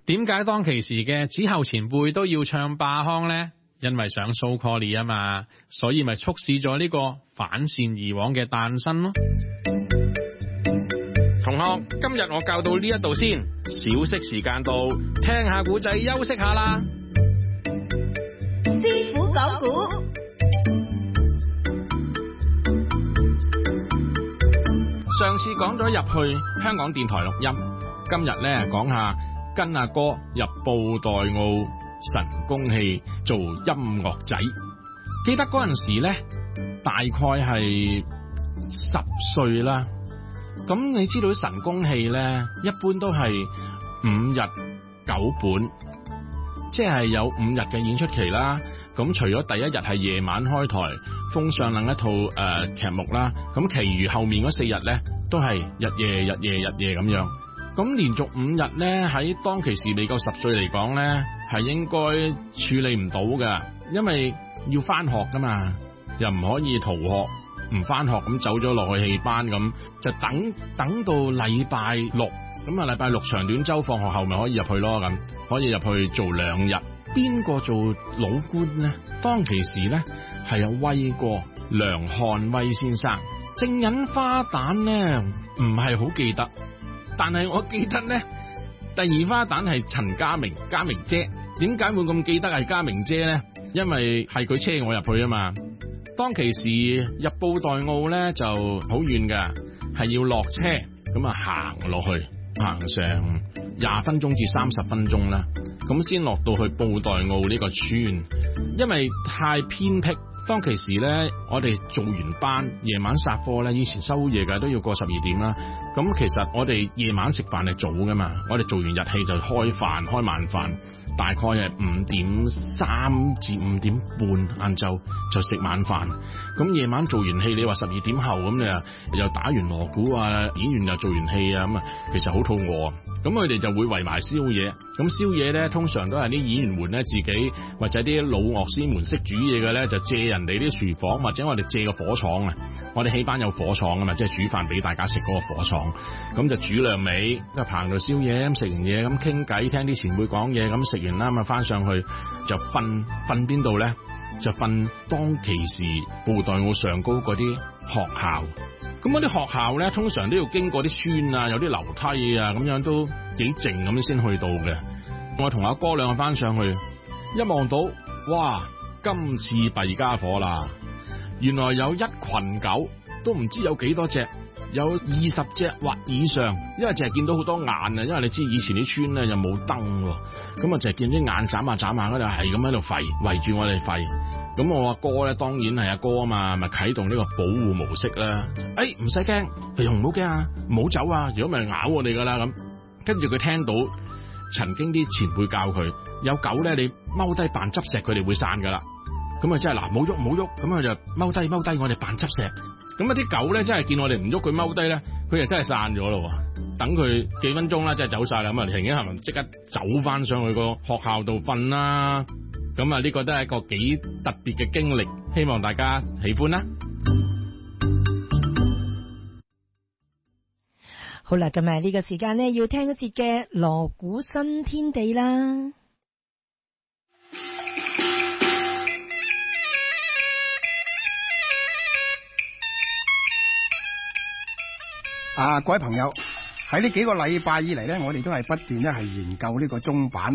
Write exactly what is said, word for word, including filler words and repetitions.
點解當其時嘅子後前輩都要唱霸腔呢？因為想 show quality 啊嘛，所以咪促使咗呢個反善而往嘅誕生咯。 同學，今日我教到呢一度先，小息時間到，聽下古仔休息下啦。 師傅講古， 上次講咗入去香港電台錄音，今日咧講下跟阿哥入布袋澳神功戲做音樂仔。記得嗰陣時咧，大概係十歲啦。咁你知道啲神功戲咧，一般都係五日九本，即係有五日嘅演出期啦。咁除咗第一日係夜晚開台，封上另一套誒、呃、劇目啦，咁其餘後面嗰四日咧都係日夜日夜日夜咁樣。咁連續五日咧，喺當其時未夠十歲嚟講咧，係應該處理唔到噶，因為要翻學噶嘛，又唔可以逃學，唔翻學咁走咗落去戲班咁，就等等到禮拜六，咁啊禮拜六長短週放學後咪可以入去咯，咁可以入去做兩日。邊個做老官呢？當其時呢係有威過梁漢威先生。正印花旦呢唔係好記得，但係我記得呢第二花旦係陳家明，家明姐。點解會咁記得係家明姐呢？因為係佢車我入去啊嘛。當其時入布袋澳呢就好遠噶，係要落車咁啊行落去，行成廿分鐘至三十分鐘啦，咁先落到去布袋澳呢個村，因為太偏僻。當其時咧，我哋做完班，夜晚殺課咧，以前收夜嘅都要過十二點啦。咁其實我哋夜晚食飯係早噶嘛，我哋做完日戲就開飯，開晚飯，大概係五點三至五點半晏晝就食晚飯。咁夜晚做完戲，你話十二點後咁，你啊又打完鑼鼓啊，演員又做完戲啊，咁啊其實好肚餓。咁佢哋就會圍埋宵夜。咁宵夜咧，通常都係啲演員們咧自己或者啲老樂師們識煮嘢嘅咧，就借人哋啲廚房，或者我哋借個火廠啊。我哋戲班有火廠啊嘛，即係煮飯俾大家食嗰個火廠。咁就煮兩味，咁啊棚度宵夜，咁食完嘢咁傾偈，聽啲前輩講嘢，咁食完啦咁啊翻上去就瞓。瞓邊度咧？就瞓當其時布袋澳上高嗰啲學校。咁嗰啲學校咧，通常都要經過啲村啊，有啲樓梯啊，咁樣都幾靜咁先去到嘅。我同阿哥兩個翻上去，一望到，哇！今次弊家伙啦！原來有一群狗，都唔知有幾多隻，有二十隻或以上。因為淨係見到好多眼啊，因為你知以前啲村咧又冇燈，咁啊淨係見啲眼眨下眨下嗰度，係咁喺度吠，圍住我哋吠。咁我阿哥咧，當然係阿哥啊嘛，咪啟動呢個保護模式啦。誒，唔使驚，肥熊唔好驚啊，唔好走啊，如果咪咬我哋噶啦咁。跟住佢聽到曾經啲前輩教佢，有狗咧，你踎低扮執石，佢哋會散噶啦。咁啊真係嗱，冇喐冇喐，咁佢就踎低踎低，我哋扮執石。咁啊啲狗咧真係見我哋唔喐，佢踎低咧，佢就真係散咗咯。等佢幾分鐘啦，真係走晒啦，咁啊停一行即刻走翻上去個學校度瞓啦。咁啊，呢個都係一個幾特別嘅經歷，希望大家喜歡啦。 好啦，咁啊呢個時間呢，要聽一節嘅鑼鼓新天地啦。 啊，各位朋友，喺呢幾個禮拜以嚟呢，我哋都係不斷咧係研究呢個中版。